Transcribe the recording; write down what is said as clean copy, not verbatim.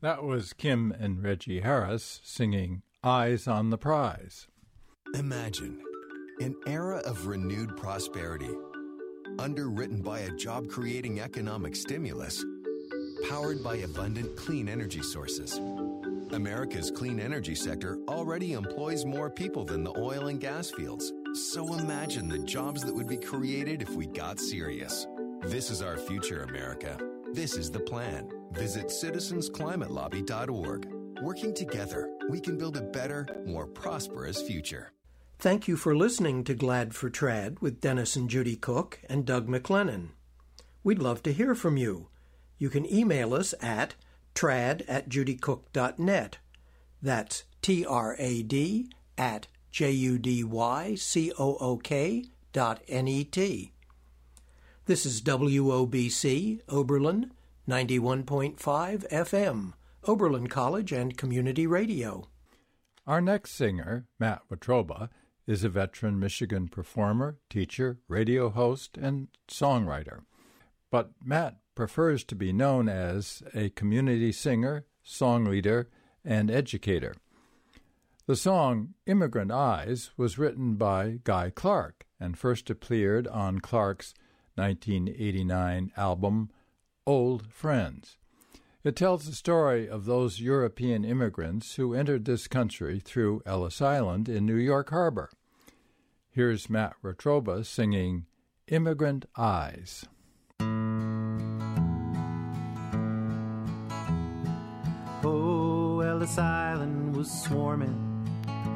That was Kim and Reggie Harris singing Eyes on the Prize. Imagine an era of renewed prosperity, underwritten by a job-creating economic stimulus, powered by abundant clean energy sources. America's clean energy sector already employs more people than the oil and gas fields. So imagine the jobs that would be created if we got serious. This is our future, America. This is the plan. Visit citizensclimatelobby.org. Working together, we can build a better, more prosperous future. Thank you for listening to Glad for Trad with Dennis and Judy Cook and Doug McLennan. We'd love to hear from you. You can email us at trad@judycook.net. That's trad@judycook.net. This is WOBC, Oberlin, 91.5 FM, Oberlin College and Community Radio. Our next singer, Matt Watroba, is a veteran Michigan performer, teacher, radio host, and songwriter. But Matt prefers to be known as a community singer, song leader, and educator. The song Immigrant Eyes was written by Guy Clark and first appeared on Clark's 1989 album, Old Friends. It tells the story of those European immigrants who entered this country through Ellis Island in New York Harbor. Here's Matt Watroba singing Immigrant Eyes. Oh, Ellis Island was swarming